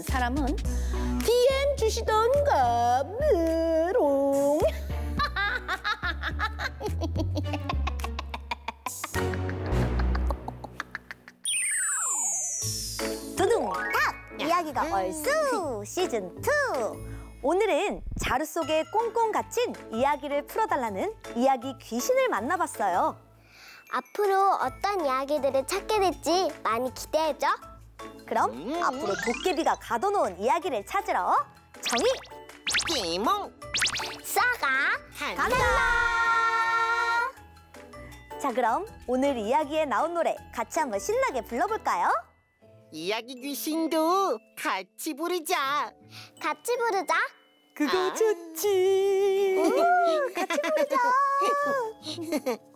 사람은 DM 주시던가 메롱. 두둥탁! 이야기가 얼쑤 시즌 2. 오늘은 자루 속에 꽁꽁 갇힌 이야기를 풀어달라는 이야기 귀신을 만나봤어요. 앞으로 어떤 이야기들을 찾게 될지 많이 기대해줘. 그럼 앞으로 도깨비가 가둬놓은 이야기를 찾으러 정이 띠몽 싸가 간다! 자, 그럼 오늘 이야기에 나온 노래 같이 한번 신나게 불러볼까요? 이야기 귀신도 같이 부르자. 같이 부르자. 그거 좋지. 같이 부르자.